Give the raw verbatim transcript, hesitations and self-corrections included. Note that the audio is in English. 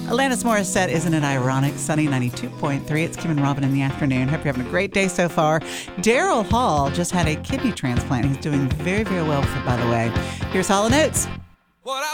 Alanis Morissette, Isn't It Ironic? Sunny ninety-two point three. It's Kim and Robin in the afternoon. Hope you're having a great day so far. Daryl Hall just had a kidney transplant. He's doing very, very well with it, by the way. Here's Hall and Oates. What I